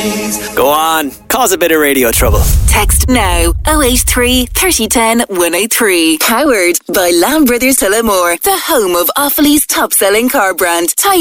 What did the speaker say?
Go on, cause a bit of radio trouble. Text now 083 3010 103. Powered by Lamb Brothers Tullamore, the home of Offaly's top selling car brand.